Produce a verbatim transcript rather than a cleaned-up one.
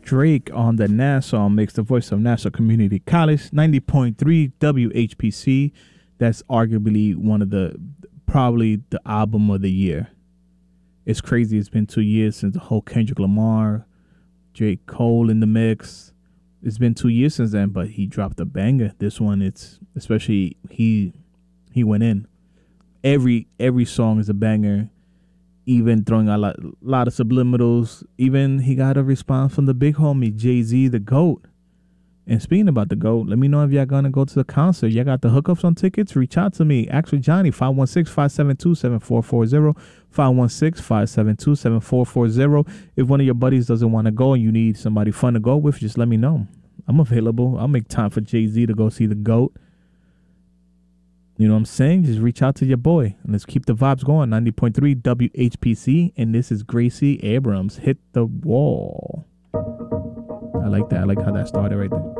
Drake on the Nassau Mix, the voice of Nassau Community College, ninety point three W H P C. That's arguably one of the, probably the album of the year. It's crazy. It's been two years since the whole Kendrick Lamar, J. Cole in the mix. It's been two years since then, but he dropped a banger. This one, it's especially he he went in. Every every song is a banger. Even throwing a lot, lot of subliminals. Even he got a response from the big homie Jay-Z, the GOAT. And speaking about the GOAT, let me know if y'all gonna go to the concert. Y'all got the hookups on tickets? Reach out to me. Actually, Johnny, five one six, five seven two, seven four four zero. five one six, five seven two, seven four four zero. If one of your buddies doesn't want to go and you need somebody fun to go with, just let me know. I'm available. I'll make time for Jay-Z to go see the GOAT. You know what I'm saying? Just reach out to your boy. And let's keep the vibes going. ninety point three W H P C. And this is Gracie Abrams. Hit the wall. I like that. I like how that started right there.